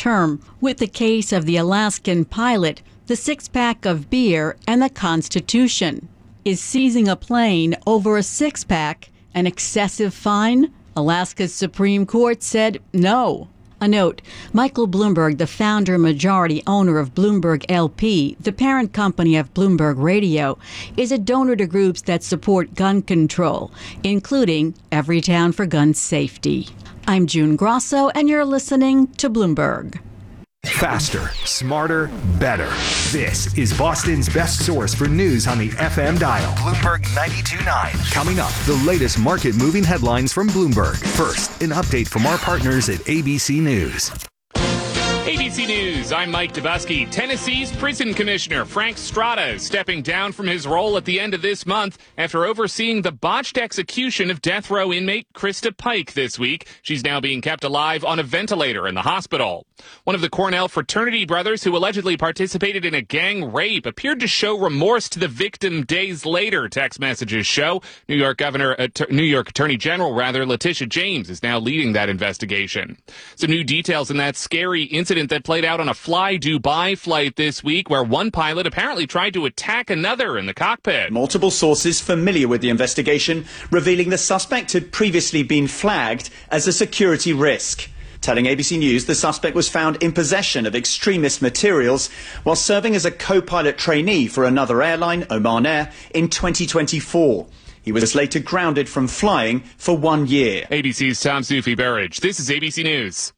term with the case of the Alaskan pilot, the six-pack of beer, and the Constitution. Is seizing a plane over a six-pack an excessive fine? Alaska's Supreme Court said no. A note, Michael Bloomberg, the founder and majority owner of Bloomberg LP, the parent company of Bloomberg Radio, is a donor to groups that support gun control, including Everytown for Gun Safety. I'm June Grosso, and you're listening to Bloomberg. Faster, smarter, better. This is Boston's best source for news on the FM dial. Bloomberg 92.9. Coming up, the latest market-moving headlines from Bloomberg. First, an update from our partners at ABC News. ABC News, I'm Mike Dubusky. Tennessee's prison commissioner Frank Strada is stepping down from his role at the end of this month after overseeing the botched execution of death row inmate Krista Pike this week. She's now being kept alive on a ventilator in the hospital. One of the Cornell fraternity brothers who allegedly participated in a gang rape appeared to show remorse to the victim days later, text messages show. New York Attorney General Letitia James is now leading that investigation. Some new details in that scary incident that played out on a Fly Dubai flight this week, where one pilot apparently tried to attack another in the cockpit. Multiple sources familiar with the investigation revealing the suspect had previously been flagged as a security risk. Telling ABC News the suspect was found in possession of extremist materials while serving as a co-pilot trainee for another airline, Oman Air, in 2024. He was later grounded from flying for 1 year. ABC's Tom Zufi-Berridge. This is ABC News.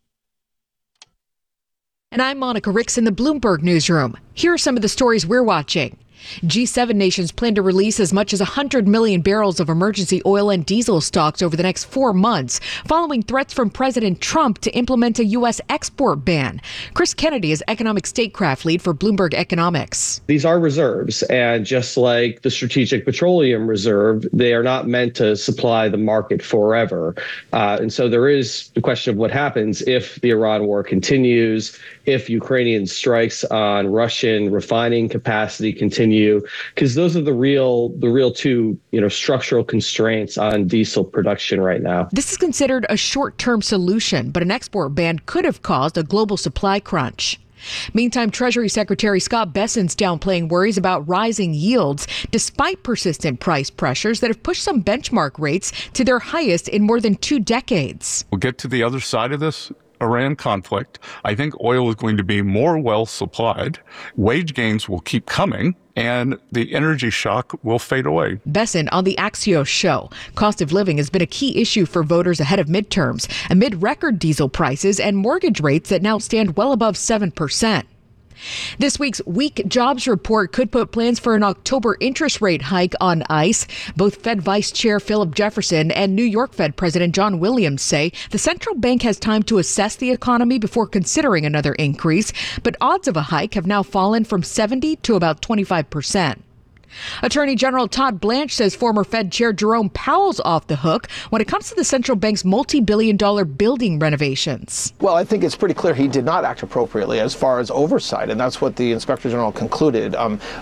And I'm Monica Ricks in the Bloomberg Newsroom. Here are some of the stories we're watching. G7 nations plan to release as much as 100 million barrels of emergency oil and diesel stocks over the next 4 months, following threats from President Trump to implement a U.S. export ban. Chris Kennedy is economic statecraft lead for Bloomberg Economics. These are reserves, and just like the Strategic Petroleum Reserve, they are not meant to supply the market forever. And so there is the question of what happens if the Iran war continues, if Ukrainian strikes on Russian refining capacity continue, because those are the real two, structural constraints on diesel production right now. This is considered a short-term solution, but an export ban could have caused a global supply crunch. Meantime, Treasury Secretary Scott Bessent's downplaying worries about rising yields despite persistent price pressures that have pushed some benchmark rates to their highest in more than 2 decades. We'll get to the other side of this Iran conflict. I think oil is going to be more well supplied. Wage gains will keep coming, and the energy shock will fade away. Bessent on the Axios show. Cost of living has been a key issue for voters ahead of midterms, amid record diesel prices and mortgage rates that now stand well above 7%. This week's weak jobs report could put plans for an October interest rate hike on ice. Both Fed Vice Chair Philip Jefferson and New York Fed President John Williams say the central bank has time to assess the economy before considering another increase, but odds of a hike have now fallen from 70 to about 25%. Attorney General Todd Blanche says former Fed Chair Jerome Powell's off the hook when it comes to the central bank's multi-billion-dollar building renovations. Well, I think it's pretty clear he did not act appropriately as far as oversight, and that's what the Inspector General concluded.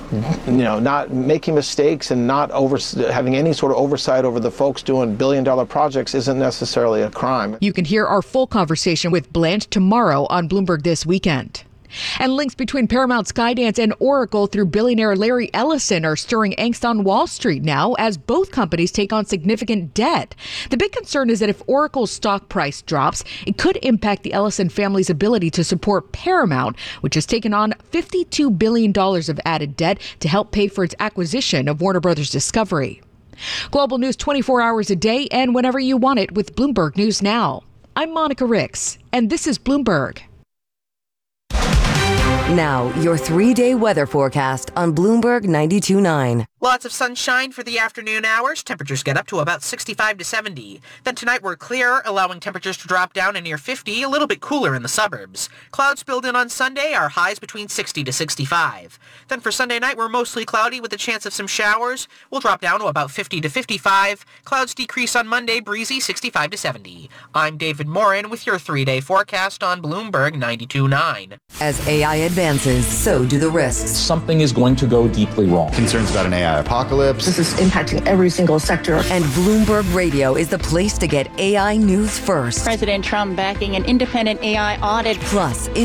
Not making mistakes and not having any sort of oversight over the folks doing billion-dollar projects isn't necessarily a crime. You can hear our full conversation with Blanche tomorrow on Bloomberg This Weekend. And links between Paramount, Skydance, and Oracle through billionaire Larry Ellison are stirring angst on Wall Street now as both companies take on significant debt. The big concern is that if Oracle's stock price drops, it could impact the Ellison family's ability to support Paramount, which has taken on $52 billion of added debt to help pay for its acquisition of Warner Brothers Discovery. Global news 24 hours a day and whenever you want it with Bloomberg News Now. I'm Monica Ricks, and this is Bloomberg. Now, your 3-day weather forecast on Bloomberg 92.9. Lots of sunshine for the afternoon hours. Temperatures get up to about 65 to 70. Then tonight we're clear, allowing temperatures to drop down to near 50, a little bit cooler in the suburbs. Clouds build in on Sunday, our highs between 60 to 65. Then for Sunday night, we're mostly cloudy with a chance of some showers. We'll drop down to about 50 to 55. Clouds decrease on Monday, breezy 65 to 70. I'm David Morin with your 3-day forecast on Bloomberg 92.9. As AI advances, so do the risks. Something is going to go deeply wrong. Concerns about an AI apocalypse. This is impacting every single sector. And Bloomberg Radio is the place to get AI news first. President Trump backing an independent AI audit. Plus,